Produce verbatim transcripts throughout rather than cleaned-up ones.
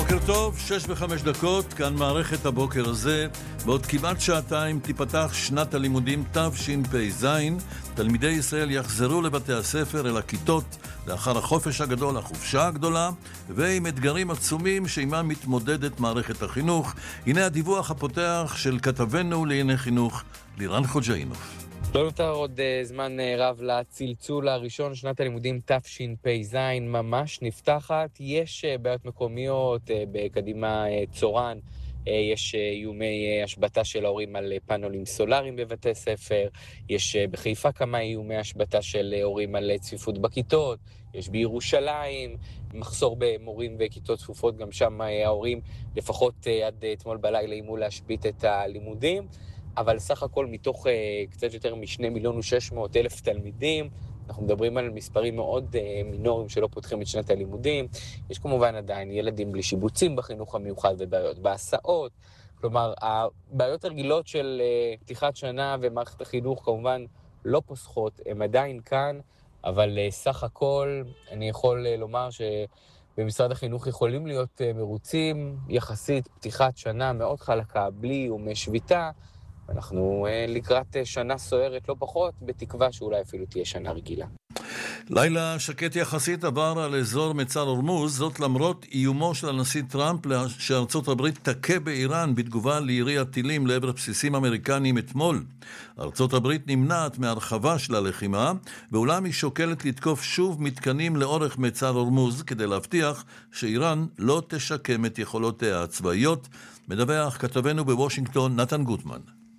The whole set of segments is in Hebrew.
בוקר טוב, שש וחמש דקות, כאן מערכת הבוקר הזה. בעוד כמעט שעתיים תיפתח שנת הלימודים תשפ"ז. תלמידי ישראל יחזרו לבתי הספר אל הכיתות לאחר החופש הגדול, החופשה הגדולה, ועם אתגרים עצומים שעימם מתמודדת מערכת החינוך. הנה הדיווח הפותח של כתבנו לענייני חינוך, לירן חוג'אינוף. לא נותר עוד uh, זמן uh, רב לצלצול הראשון, שנת הלימודים תשפ"ז ממש נפתחת. יש uh, בעיות מקומיות uh, בקדימה uh, צורן, uh, יש uh, איומי uh, השבטה של ההורים על uh, פאנלים סולאריים בבתי ספר, יש uh, בחיפה כמה איומי השבטה של uh, הורים על uh, צפיפות בכיתות, יש בירושלים מחסור במורים וכיתות צפופות, גם שם uh, ההורים לפחות uh, עד uh, אתמול בלילה אימו להשבית את הלימודים. אבל סך הכל מתוך uh, קצת יותר משני מיליון ושש מאות אלף תלמידים, אנחנו מדברים על מספרים מאוד uh, מינוריים שלא פותחים את שנת הלימודים. יש כמובן עדיין ילדים בלי שיבוצים בחינוך המיוחד ובעיות בהסעות. כלומר, הבעיות הרגילות של uh, פתיחת שנה ומערכת החינוך כמובן לא פוסחות, הם עדיין כאן, אבל uh, סך הכל אני יכול uh, לומר שבמשרד החינוך יכולים להיות uh, מרוצים יחסית פתיחת שנה מאוד חלקה, בלי ומשביתה. אנחנו לקראת שנה סוערת לא פחות, בתקווה שאולי אפילו תהיה שנה רגילה. לילה שקט יחסית עבר על אזור מצר הורמוז, זאת למרות איומו של הנשיא טראמפ שארצות הברית תכה באיראן בתגובה לירי הטילים לעבר בסיסים אמריקניים אתמול. ארצות הברית נמנעת מהרחבה של הלחימה, ואולם היא שוקלת לתקוף שוב מתקנים לאורך מצר הורמוז כדי להבטיח שאיראן לא תשקם את יכולותיה הצבאיות. מדווח כתבנו בוושינגטון נתן גוטמן.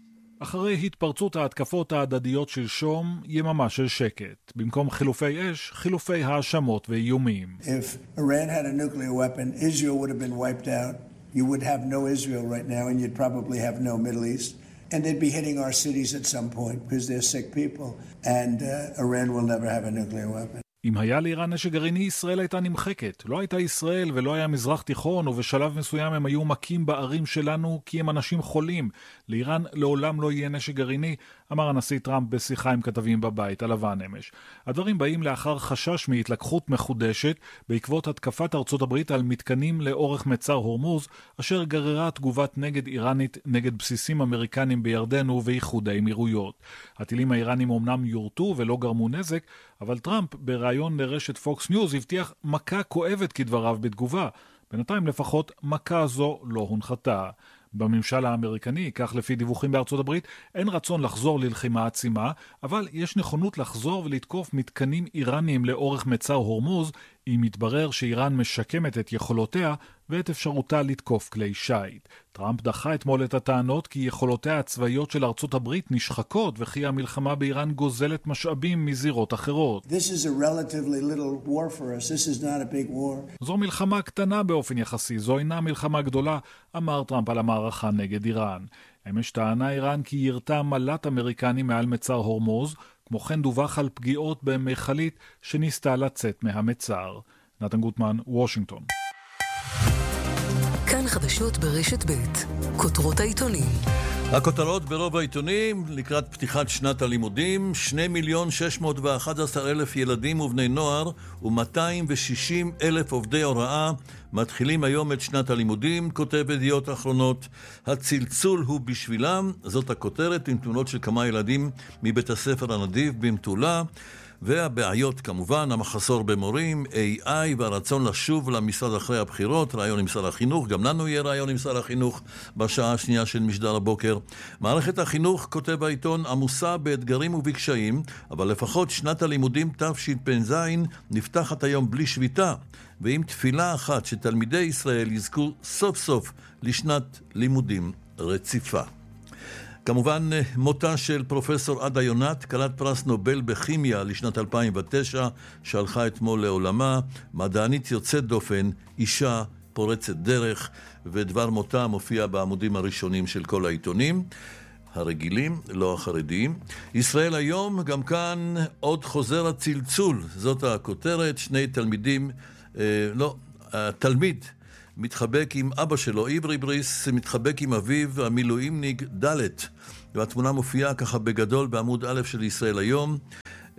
אחרי התפרצות ההתקפות ההדדיות שלשום, יממה של שקט. במקום חילופי אש, חילופי האשמות ואיומים. If Iran had a nuclear weapon, Israel would have been wiped out. You would have no Israel right now, and you'd probably have no Middle East. And they'd be hitting our cities at some point, because they're sick people. And uh, Iran will never have a nuclear weapon. אם היה לאיראן נשק גרעיני, ישראל הייתה נמחקת. לא הייתה ישראל ולא היה מזרח תיכון, ובשלב מסוים הם היו מכים בערים שלנו כי הם אנשים חולים. לאיראן לעולם לא יהיה נשק גרעיני, אמר הנשיא טראמפ בשיחה עם כתבים בבית הלבן אמש. הדברים באים לאחר חשש מהתלקחות מחודשת בעקבות התקפת ארצות הברית על מתקנים לאורך מצר הורמוז, אשר גררה תגובת נגד איראנית נגד בסיסים אמריקנים בירדן ובאיחוד האמירויות. הטילים האיראנים אומנם יורטו ולא גרמו נזק, אבל טראמפ בריאיון לרשת פוקס ניוז הבטיח מכה כואבת כדבריו בתגובה. בינתיים לפחות מכה זו לא הונחתה. בממשל האמריקני, כך לפי דיווחים בארצות הברית, אין רצון לחזור ללחימה עצימה, אבל יש נכונות לחזור ולתקוף מתקנים איראניים לאורך מצר הורמוז, אם מתברר שאיראן משקמת את יכולותיה ואת אפשרותה לתקוף כלי שייט. טראמפ דחה אתמול את הטענות כי יכולותיה הצבאיות של ארצות הברית נשחקות וכי המלחמה באיראן גוזלת משאבים מזירות אחרות. This is a relatively little war for us. This is not a big war. זו מלחמה קטנה באופן יחסי, זו אינה מלחמה גדולה, אמר טראמפ על המערכה נגד איראן. אמש טענה איראן כי ירתה מל"ט אמריקני מעל מצר הורמוז, כמו כן דווח על פגיעות במכלית שניסתה לצאת מהמצר. נתן גוטמן, וושינגטון. כאן חדשות ברשת ב' כותרות העיתונים. הכותרות ברוב העיתונים לקראת פתיחת שנת הלימודים: שני מיליון שש מאות ואחת עשרה אלף ילדים ובני נוער ו-מאתיים ושישים אלף עובדי הוראה מתחילים היום את שנת הלימודים, כותב ידיעות אחרונות. הצלצול הוא בשבילם, זאת הכותרת, עם תמונות של כמה ילדים מבית הספר הנדיב במטולה. והבעיות כמובן, המחסור במורים, איי איי והרצון לשוב למשרד אחרי הבחירות, רעיון עם שר החינוך, גם לנו יהיה רעיון עם שר החינוך בשעה השנייה של משדר הבוקר. מערכת החינוך, כותב העיתון, עמוסה באתגרים ובקשיים, אבל לפחות שנת הלימודים תשפ"ז נפתחת היום בלי שביתה, ועם תפילה אחת שתלמידי ישראל יזכו סוף סוף לשנת לימודים רציפה. כמובן מותה של פרופסור עדה יונת, כלת פרס נובל בכימיה לשנת אלפיים ותשע, שהלכה אתמול לעולמה, מדענית יוצאת דופן, אישה פורצת דרך, ודבר מותה מופיע בעמודים הראשונים של כל העיתונים הרגילים, לא החרדיים. ישראל היום, גם כאן עוד חוזר הצלצול, זאת הכותרת. שני תלמידים, אה, לא, התלמיד מתחבק עם אבא שלו, עברי בריס, מתחבק עם אביו המילואימניק דלת, והתמונה מופיעה ככה בגדול בעמוד א' של ישראל היום.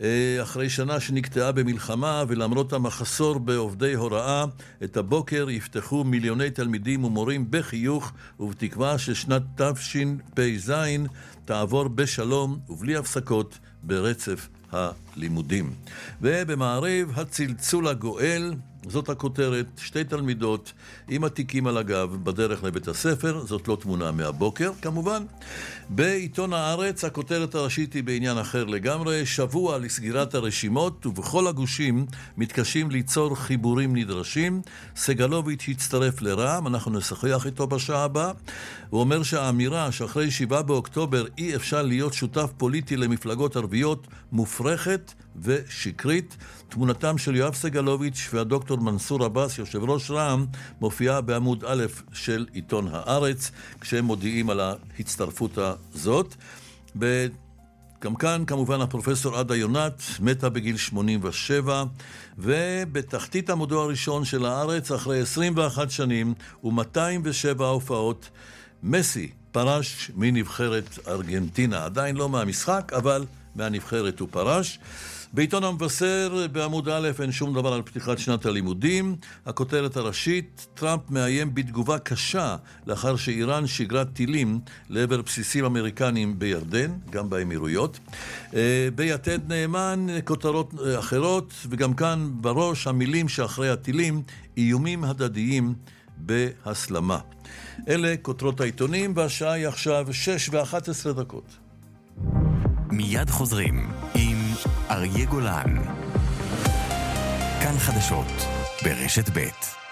אחרי שנה שנקטעה במלחמה ולמרות המחסור בעובדי הוראה, את הבוקר יפתחו מיליוני תלמידים ומורים בחיוך ובתקווה ששנת תשפ"ז תעבור בשלום ובלי הפסקות ברצף הלימודים. ובמעריב, הצלצול הגואל, זאת הכותרת, שתי תלמידות עם התיקים על הגב בדרך לבית הספר, זאת לא תמונה מהבוקר כמובן. בעיתון הארץ הכותרת הראשית היא בעניין אחר לגמרי, שבוע לסגירת הרשימות ובכל הגושים מתקשים ליצור חיבורים נדרשים. סגלוביץ' הצטרף לרע"מ, אנחנו נשוחח איתו בשעה הבאה. הוא אומר שהאמירה שאחרי שבעה באוקטובר אי אפשר להיות שותף פוליטי למפלגות ערביות מופרכת ושקרית. תמונתם של יואב סגלוביץ' והדוקטור מנסור עבאס, יושב ראש רע"מ, מופיעה בעמוד א' של עיתון הארץ, כשהם מודיעים על ההצטרפות הזאת. גם כאן כמובן הפרופסור עדה יונת מתה בגיל שמונים ושבע, ובתחתית עמודו הראשון של הארץ, אחרי עשרים ואחת שנים ו-מאתיים ושבע הופעות, מסי פרש מנבחרת ארגנטינה, עדיין לא מהמשחק, אבל מהנבחרת הוא פרש. בעיתון המבשר בעמוד א' אין שום דבר על פתיחת שנת הלימודים. הכותרת הראשית, טראמפ מאיים בתגובה קשה לאחר שאיראן שיגרה טילים לעבר בסיסים אמריקנים בירדן, גם באמירויות. ביתד נאמן, כותרות אחרות, וגם כאן בראש המילים שאחרי הטילים, איומים הדדיים בהסלמה. אלה כותרות העיתונים, והשעה היא עכשיו שש ואחת עשרה דקות. מיד חוזרים עם אריה גולן. כאן חדשות ברשת ב'.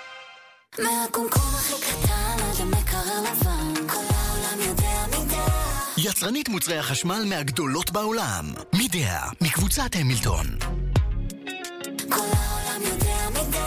מהקומקום הכי קטן עד המקרר לבן, כל העולם יודע מידע. יצרנית מוצרי החשמל מהגדולות בעולם, מידע, מקבוצת המילטון. כל העולם יודע מידע.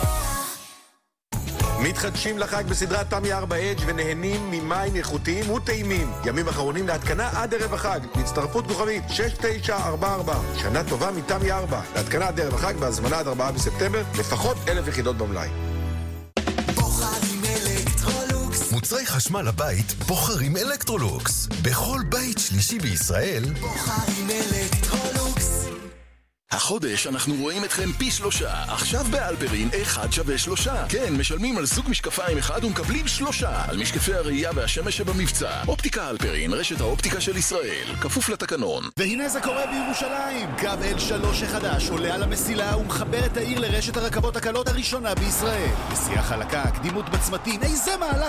מתחדשים לחג בסדרת תמי ארבע אדג' ונהנים ממים איכותיים וטעימים. ימים אחרונים להתקנה עד ערב החג. בהצטרפות כוכבית שש תשע ארבע ארבע. שנה טובה מתמי ארבע. להתקנה עד ערב החג בהזמנה עד ארבעה בספטמבר. לפחות אלף יחידות במלאי. בוחרים אלקטרולוקס. מוצרי חשמל לבית בוחרים אלקטרולוקס. בכל בית שלישי בישראל בוחרים אלקטרולוקס. החודש אנחנו רואים אתכם פי שלושה. עכשיו באלפרין אחד שווה שלושה. כן, משלמים על זוג משקפיים אחד ומקבלים שלושה על משקפי הראייה והשמש שבמבצע. אופטיקה אלפרין, רשת האופטיקה של ישראל, כפוף לתקנון. והנה זה קורה בירושלים. קו אל שלוש החדש עולה על המסילה ומחבר את העיר לרשת הרכבות הקלות הראשונה בישראל. נסיעה חלקה, קדימות בצמתים, איזה מהלך